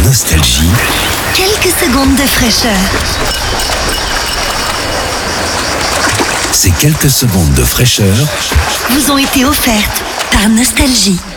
Nostalgie. Quelques secondes de fraîcheur. Ces quelques secondes de fraîcheur Vous ont été offertes par Nostalgie.